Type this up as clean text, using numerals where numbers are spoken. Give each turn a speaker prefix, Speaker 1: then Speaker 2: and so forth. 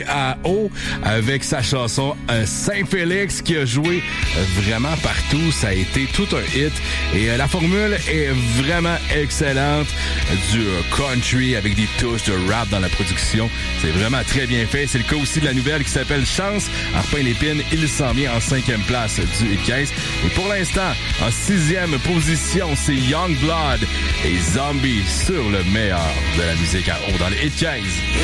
Speaker 1: à eau avec sa chanson Saint-Félix qui a joué vraiment partout. Ça a été tout un hit et la formule est vraiment excellente. Du country avec des touches de rap dans la production. C'est vraiment très bien fait. C'est le cas aussi de la nouvelle qui s'appelle Chance. Arpin-Lépine, il s'en vient en 5e place du hit 15. Et pour l'instant, en 6e position, c'est Youngblood et Zombie sur le meilleur de la musique à eau dans le hit 15.